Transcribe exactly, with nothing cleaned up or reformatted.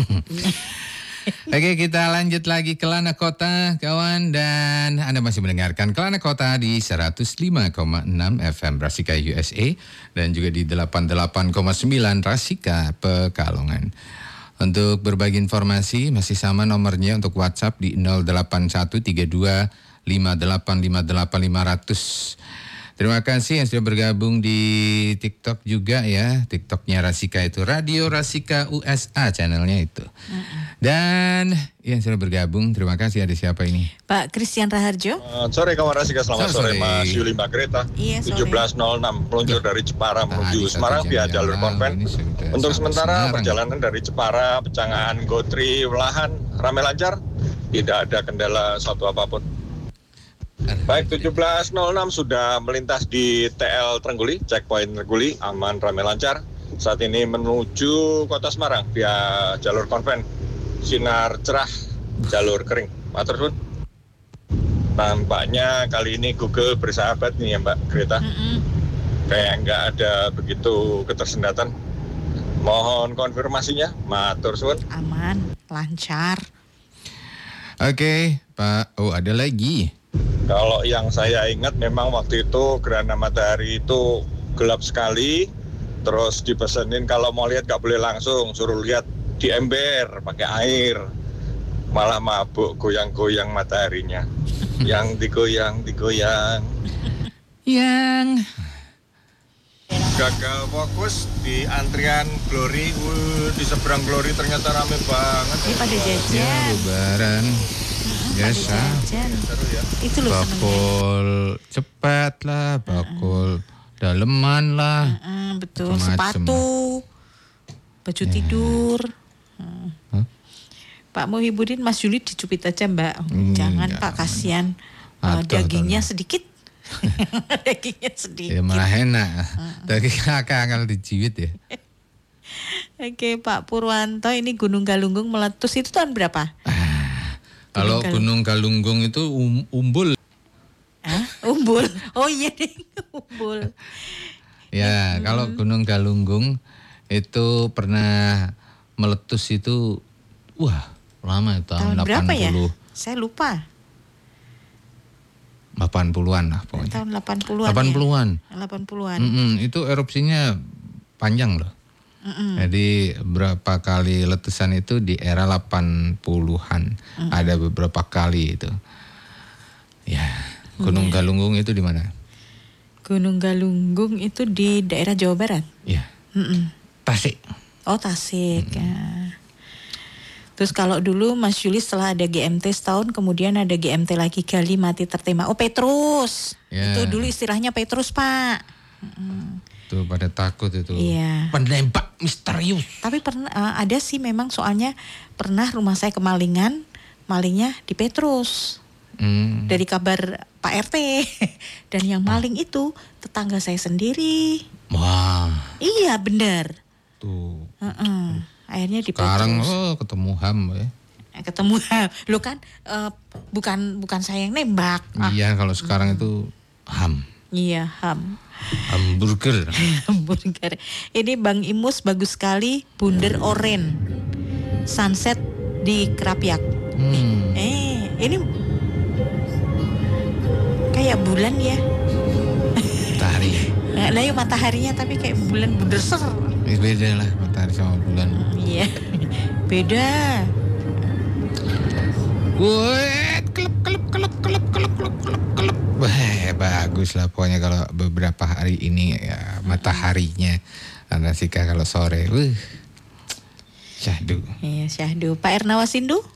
Oke, kita lanjut lagi Kelana Kota, kawan. Dan Anda masih mendengarkan Kelana Kota di seratus lima koma enam F M Rasika U S A dan juga di delapan puluh delapan koma sembilan Rasika Pekalongan. Untuk berbagi informasi masih sama nomornya untuk WhatsApp di nol delapan satu tiga dua lima delapan lima delapan lima nol nol. Terima kasih yang sudah bergabung di TikTok juga ya. TikToknya Rasika itu Radio Rasika U S A channelnya itu. Mm-hmm. Dan yang sudah bergabung, terima kasih. Ada siapa ini? Pak Christian Raharjo. Uh, sore kawan Rasika, selamat sore, sore Mas Yuli Mbak Greta. Iya, tujuh belas nol enam meluncur dari Jepara menuju Semarang via jalur konven. Untuk sementara Semarang. Perjalanan dari Jepara, Pecangan, Gotri, Welahan ramai lancar, tidak ada kendala suatu apapun. Baik, tujuh belas nol enam sudah melintas di T L Trengguli, checkpoint Trengguli, aman, ramai lancar. Saat ini menuju Kota Semarang via jalur konven, sinar cerah, jalur kering. Matur suwun. Nampaknya kali ini Google bersahabat nih ya Mbak Greta. Mm-hmm. Kayak nggak ada begitu ketersendatan. Mohon konfirmasinya, matur suwun. Aman, lancar. Oke, Pak. Oh, ada lagi. Kalau yang saya ingat memang waktu itu gerhana matahari itu gelap sekali. Terus dipesenin kalau mau lihat gak boleh langsung, suruh lihat di ember pakai air. Malah mabuk goyang-goyang mataharinya. Yang digoyang, digoyang. Yang gagal fokus di antrian Glory. Uh, di seberang Glory ternyata rame banget. Ini pada jajan. Ya, lebaran. Biasa. Ya. Itu loh bakul cepat lah, bakul uh-uh. daleman lah. Uh-uh, betul, sepatu, baju yeah. tidur. Uh. Huh? Pak Muhibudin, Mas Yuli dicubit aja Mbak. Hmm, Jangan ya, Pak, kasihan. Uh, dagingnya atau sedikit. dagingnya sedikit. Ya malah enak. Uh-uh. Daging akak kalau dijubit ya. Oke, Pak Purwanto, ini Gunung Galunggung meletus itu tahun berapa? Kalau Gunung Galunggung itu um, umbul. Hah? Umbul? Oh iya deh, umbul. Ya, hmm. kalau Gunung Galunggung itu pernah meletus itu, wah lama itu tahun, tahun delapan puluh. Berapa ya? Saya lupa. delapan puluhan lah pokoknya. Tahun delapan puluhan delapan puluhan. Ya? delapan puluhan. Mm-mm, itu erupsinya panjang loh. Mm-mm. Jadi berapa kali letusan itu di era delapan puluhan. Mm-mm. Ada beberapa kali itu. Ya, Gunung yeah. Galunggung itu di mana? Gunung Galunggung itu di daerah Jawa Barat. Iya. Yeah. Tasik. Oh, Tasik. Ya. Terus kalau dulu Mas Yuli setelah ada G M T setahun, kemudian ada G M T lagi gali mati tertembak. Oh, Petrus. Yeah. Itu dulu istilahnya Petrus, Pak. Mm-mm. Tuh pada takut itu. Iya. Penembak misterius. Tapi pernah uh, ada sih memang soalnya pernah rumah saya kemalingan, malingnya di Petrus. Hmm. Dari kabar Pak R T dan yang maling oh. itu tetangga saya sendiri. Wah. Iya benar. Tuh. Uh-uh. Akhirnya di Sekarang Petrus. oh ketemu ham ya. Ketemu ham. Lo kan uh, bukan bukan saya yang nembak. Iya ah. kalau sekarang hmm. itu ham. Iya ham. Hamburger. Hamburger. Ini Bang Imus bagus sekali, Bunder Oren. Sunset di Kerapiak. Hmm. Eh, ini kayak bulan ya. Matahari. Nah, yuk mataharinya tapi kayak bulan bunder ser. Beda lah matahari sama bulan. Iya. Beda. Woi, kelep kelep kelep kelep kelep kelep kelep kelep. Wah, bagus lah pokoknya kalau beberapa hari ini ya mataharinya. Rasika kalau sore, wuh, syahdu. Iya syahdu. Pak Ernawa Sindu?